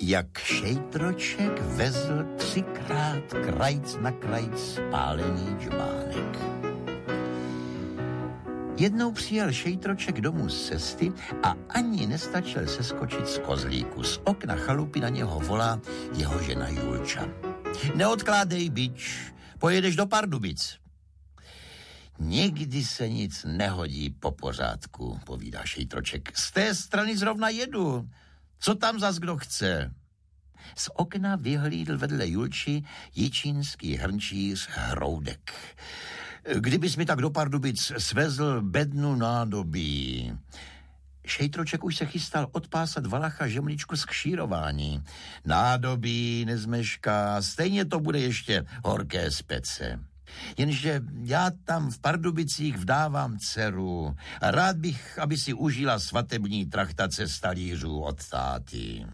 jak šejtroček vezl 3krát krajc na krajc spálený džbánek. Jednou přijel šejtroček domů z cesty a ani nestačil seskočit z kozlíku. Z okna chalupy na něho volá jeho žena Julča. Neodkládej, bič, pojedeš do Pardubic. Nikdy se nic nehodí po pořádku, povídá šejtroček. Z té strany zrovna jedu. Co tam zas kdo chce? Z okna vyhlídl vedle Julči jičínský hrnčíř Hroudek. Kdybys mi tak do Pardubic svezl bednu nádobí. Šejtroček už se chystal odpásat Valacha žemličku z kšírování. Nádobí nezmešká, stejně to bude ještě horké z pece. Jenže já tam v Pardubicích vdávám dceru a rád bych, aby si užila svatební traktace stalířů od táty.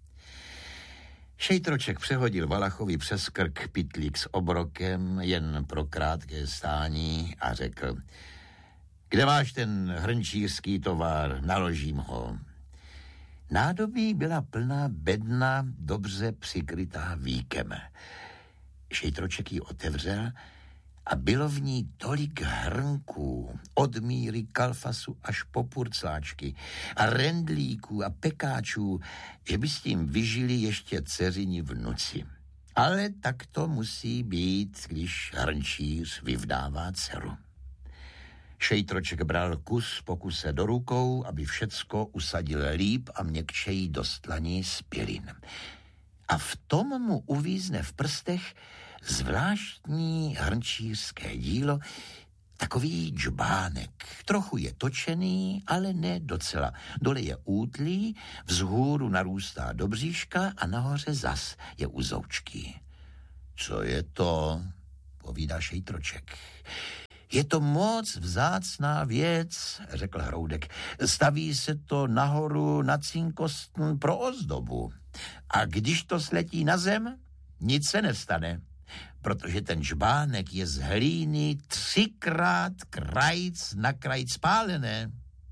Šejtroček přehodil Valachovi přes krk pytlík s obrokem jen pro krátké stání a řekl: Kde máš ten hrnčířský tovar, naložím ho. Nádobí byla plná bedna, dobře přikrytá víkem. Šejtroček ji otevřel a bylo v ní tolik hrnků, od míry kalfasu až po purcláčky a rendlíků a pekáčů, že by s tím vyžili ještě dceřini vnuci. Ale tak to musí být, když hrnčíř vyvdává dceru. Šejtroček bral kus po kuse do rukou, aby všecko usadil líp a měkčeji do stlaní z pilin. A v tom mu uvízne v prstech zvláštní hrnčířské dílo, takový džbánek. Trochu je točený, ale ne docela. Dole je útlý, vzhůru narůstá do bříška a nahoře zas je uzoučký. Co je to? Povídá šejtroček. Je to moc vzácná věc, řekl Hroudek. Staví se to nahoru na cinkostn pro ozdobu. A když to sletí na zem, nic se nestane, protože ten žbánek je z hlíny 3krát krajc na krajc spálené.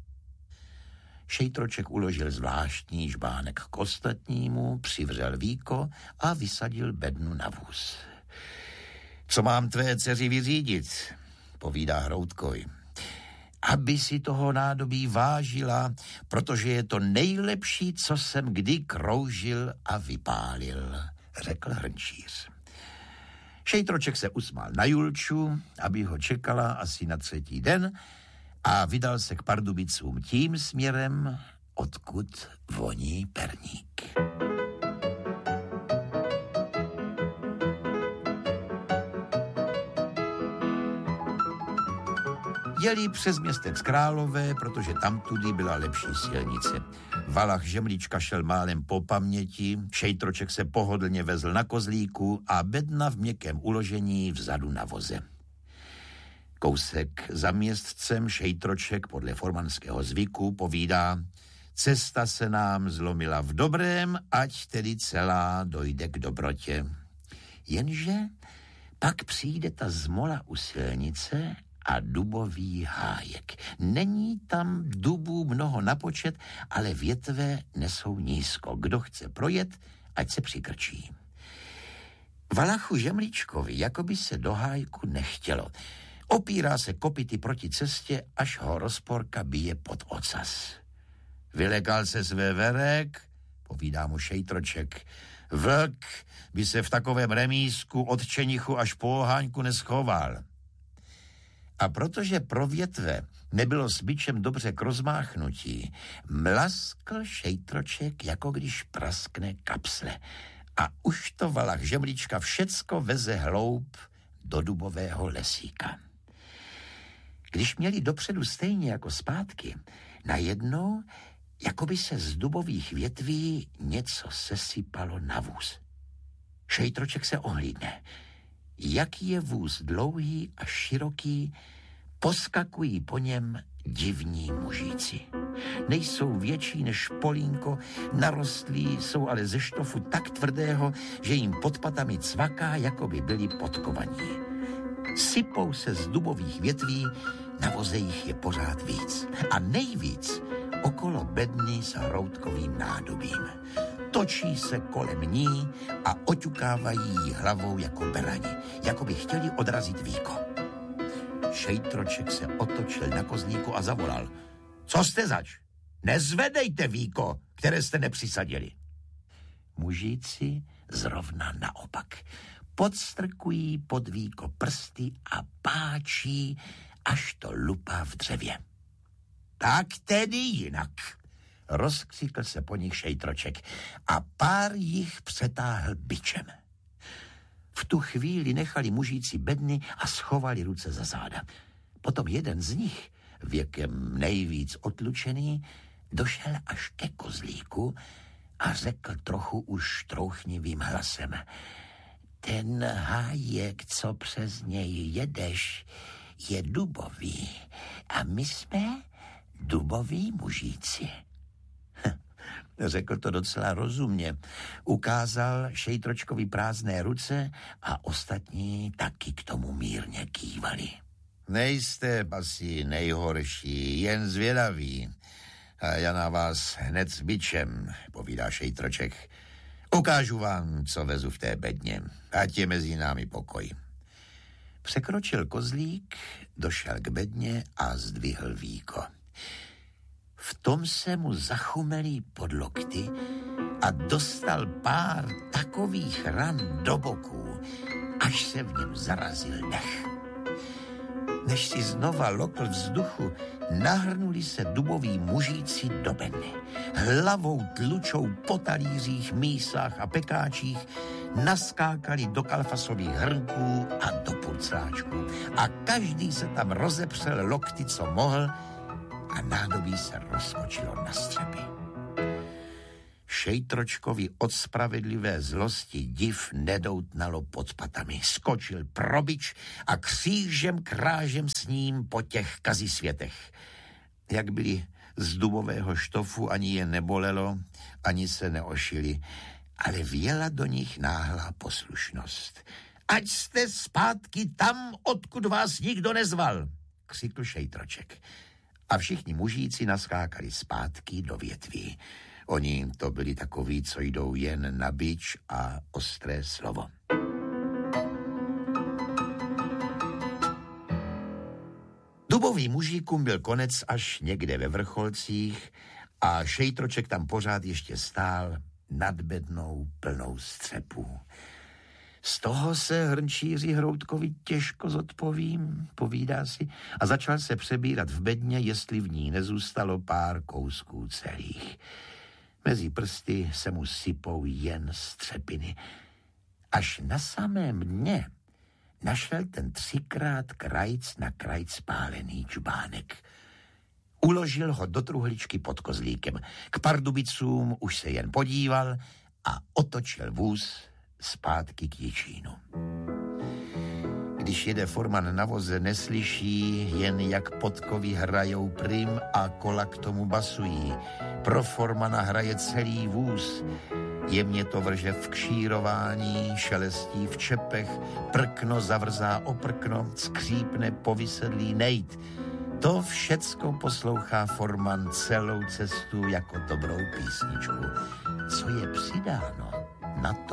Šejtroček uložil zvláštní žbánek k ostatnímu, přivřel víko a vysadil bednu na vůz. Co mám tvé dceři vyřídit? Povídá Hroudkoj. Aby si toho nádobí vážila, protože je to nejlepší, co jsem kdy kroužil a vypálil, řekl hrnčíř. Šejtroček se usmál na Julču, aby ho čekala asi na 3. den a vydal se k Pardubicům tím směrem, odkud voní perník. Jeli přes městec Králové, protože tamtudy byla lepší silnice. Valach žemlička šel málem po paměti, šejtroček se pohodlně vezl na kozlíku a bedna v měkkém uložení vzadu na voze. Kousek za městcem šejtroček podle formanského zvyku povídá: Cesta se nám zlomila v dobrém, ať tedy celá dojde k dobrotě. Jenže pak přijde ta zmola u silnice a dubový hájek. Není tam dubů mnoho na počet, ale větve nesou nízko. Kdo chce projet, ať se přikrčí. Valachu žemličkovi jakoby se do hájku nechtělo. Opírá se kopyty proti cestě, až ho rozporka bije pod ocas. Vylekal se své verek, povídá mu šejtroček. Vlk by se v takovém remísku od čenichu až po oháňku neschoval. A protože pro větve nebylo s bičem dobře k rozmáchnutí, mlaskl šejtroček, jako když praskne kapsle. A už to Valach žemlička všecko veze hloub do dubového lesíka. Když měli dopředu stejně jako zpátky, najednou, jako by se z dubových větví něco sesypalo na vůz. Šejtroček se ohlídne. Jaký je vůz dlouhý a široký, poskakují po něm divní mužíci. Nejsou větší než polínko, narostlí jsou ale ze štofu tak tvrdého, že jim pod patami cvaká, jako by byli podkovaní. Sypou se z dubových větví, na voze jich je pořád víc. A nejvíc okolo bedny s hroudkovým nádobím. To točí se kolem ní a oťukávají jí hlavou jako berani, jako by chtěli odrazit víko. Šejtroček se otočil na kozlíku a zavolal. Co jste zač? Nezvedejte víko, které jste nepřisadili. Mužíci zrovna naopak. Podstrkují pod víko prsty a páčí, až to lupá v dřevě. Tak tedy jinak, rozkřikl se po nich Šejtroček a pár jich přetáhl bičem. V tu chvíli nechali mužíci bedny a schovali ruce za záda. Potom jeden z nich, věkem nejvíc otlučený, došel až ke kozlíku a řekl trochu už trouchnivým hlasem. Ten hájek, co přes něj jedeš, je dubový a my jsme duboví mužíci. Řekl to docela rozumně. Ukázal Šejtročkovi prázdné ruce a ostatní taky k tomu mírně kývali. Nejste asi nejhorší, jen zvědaví. A já na vás hned s bičem, povídá Šejtroček. Ukážu vám, co vezu v té bedně, ať je mezi námi pokoj. Překročil kozlík, došel k bedně a zdvihl víko. V tom se mu zachumelí pod lokty a dostal pár takových ran do boků, až se v něm zarazil dech. Než si znova lokl vzduchu, nahrnuli se duboví mužíci do bedny. Hlavou tlučou po talířích, mísách a pekáčích, naskákali do kalfasových hrnků a do purcáčků. A každý se tam rozepřel lokty, co mohl, a nádobí se rozkočilo na střepy. Šejtročkovi od spravedlivé zlosti div nedoutnalo pod patami. Skočil pro bič a křížem krážem s ním po těch kazisvětech. Jak byli z dubového štofu, ani je nebolelo, ani se neošili, ale vjela do nich náhlá poslušnost. Ať jste zpátky tam, odkud vás nikdo nezval, křikl Šejtroček. A všichni mužíci naskákali zpátky do větví. Oni to byli takoví, co jdou jen na bič a ostré slovo. Dubový mužíkům byl konec až někde ve Vrcholcích a Šejtroček tam pořád ještě stál nad bednou plnou střepů. Z toho se hrnčíři Hroutkovi těžko zodpovím, povídá si, a začal se přebírat v bedně, jestli v ní nezůstalo pár kousků celých. Mezi prsty se mu sypou jen střepiny. Až na samém dně našel ten 3krát krajc na krajc spálený čbánek. Uložil ho do truhličky pod kozlíkem. K pardubicům už se jen podíval a otočil vůz zpátky k Jičínu. Když jede forman na voze, neslyší jen, jak podkovy hrajou prim a kola k tomu basují. Pro formana hraje celý vůz. Jemně to vrže v kšírování, šelestí v čepech, prkno zavrzá o prkno, skřípne povysedlý nejt. To všecko poslouchá forman celou cestu jako dobrou písničku. Co je přidáno, na to